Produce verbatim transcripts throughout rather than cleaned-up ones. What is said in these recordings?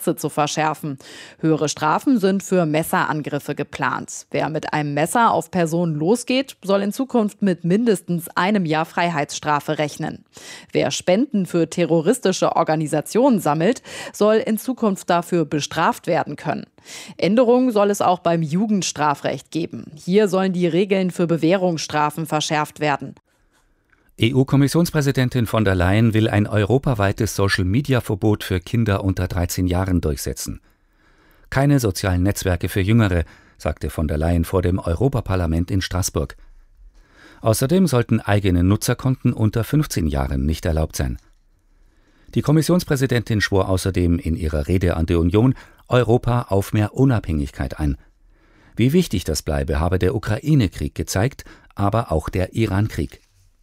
Gesetze zu verschärfen. Höhere Strafen sind für Messerangriffe geplant. Wer mit einem Messer auf Personen losgeht, soll in Zukunft mit mindestens einem Jahr Freiheitsstrafe rechnen. Wer Spenden für terroristische Organisationen sammelt, soll in Zukunft dafür bestraft werden können. Änderungen soll es auch beim Jugendstrafrecht geben. Hier sollen die Regeln für Bewährungsstrafen verschärft werden. E U-Kommissionspräsidentin von der Leyen will ein europaweites Social-Media-Verbot für Kinder unter dreizehn Jahren durchsetzen. Keine sozialen Netzwerke für Jüngere, sagte von der Leyen vor dem Europaparlament in Straßburg. Außerdem sollten eigene Nutzerkonten unter fünfzehn Jahren nicht erlaubt sein. Die Kommissionspräsidentin schwor außerdem in ihrer Rede an die Union Europa auf mehr Unabhängigkeit ein. Wie wichtig das bleibe, habe der Ukraine-Krieg gezeigt, aber auch der Iran-Krieg.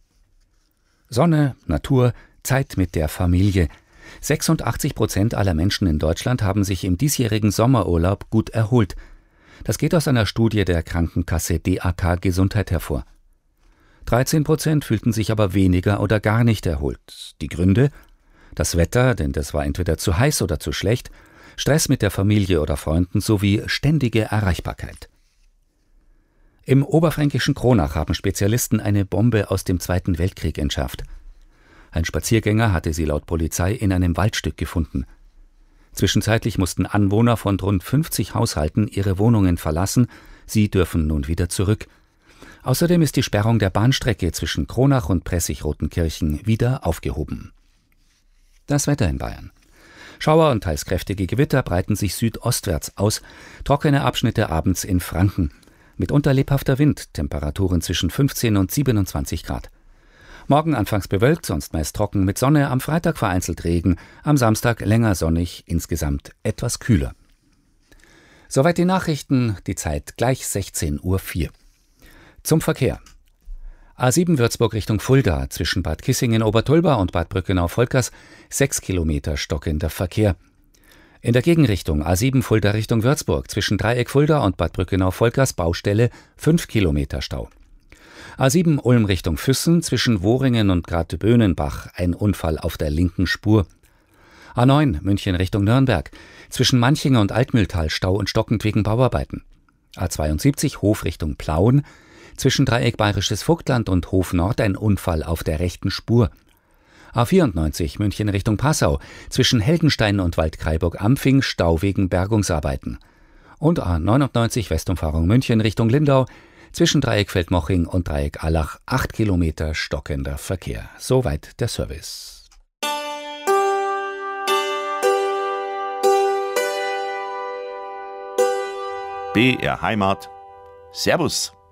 Sonne, Natur, Zeit mit der Familie. sechsundachtzig Prozent aller Menschen in Deutschland haben sich im diesjährigen Sommerurlaub gut erholt. Das geht aus einer Studie der Krankenkasse D A K Gesundheit hervor. dreizehn Prozent fühlten sich aber weniger oder gar nicht erholt. Die Gründe? Das Wetter, denn das war entweder zu heiß oder zu schlecht, Stress mit der Familie oder Freunden sowie ständige Erreichbarkeit. Im oberfränkischen Kronach haben Spezialisten eine Bombe aus dem Zweiten Weltkrieg entschärft. Ein Spaziergänger hatte sie laut Polizei in einem Waldstück gefunden. Zwischenzeitlich mussten Anwohner von rund fünfzig Haushalten ihre Wohnungen verlassen. Sie dürfen nun wieder zurück. Außerdem ist die Sperrung der Bahnstrecke zwischen Kronach und Pressig-Rotenkirchen wieder aufgehoben. Das Wetter in Bayern. Schauer und teils kräftige Gewitter breiten sich südostwärts aus, trockene Abschnitte abends in Franken. Mitunter lebhafter Wind, Temperaturen zwischen fünfzehn und siebenundzwanzig Grad. Morgen anfangs bewölkt, sonst meist trocken mit Sonne, am Freitag vereinzelt Regen, am Samstag länger sonnig, insgesamt etwas kühler. Soweit die Nachrichten, die Zeit gleich sechzehn Uhr vier. Zum Verkehr. A sieben Würzburg Richtung Fulda, zwischen Bad Kissingen-Obertulba und Bad Brückenau-Volkers, sechs Kilometer stockender Verkehr. In der Gegenrichtung A sieben Fulda Richtung Würzburg, zwischen Dreieck Fulda und Bad Brückenau-Volkers Baustelle, fünf Kilometer Stau. A sieben Ulm Richtung Füssen, zwischen Wohringen und Grateböhnenbach, ein Unfall auf der linken Spur. A neun München Richtung Nürnberg, zwischen Manching und Altmühltal Stau und stockend wegen Bauarbeiten. A zweiundsiebzig Hof Richtung Plauen, zwischen Dreieck Bayerisches Vogtland und Hof Nord ein Unfall auf der rechten Spur. A vierundneunzig München Richtung Passau, zwischen Heldenstein und Waldkraiburg-Ampfing Stau wegen Bergungsarbeiten. Und A neunundneunzig Westumfahrung München Richtung Lindau, zwischen Dreieck Feldmoching und Dreieck Allach acht Kilometer stockender Verkehr. Soweit der Service. B R Heimat. Servus.